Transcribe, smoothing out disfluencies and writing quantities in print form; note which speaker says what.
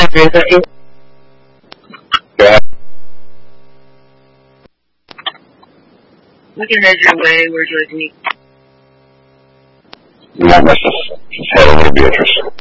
Speaker 1: Andrew, is that you?
Speaker 2: Yeah.
Speaker 1: We can head your way. Where'd you like to meet?
Speaker 2: Not necessarily Beatrice.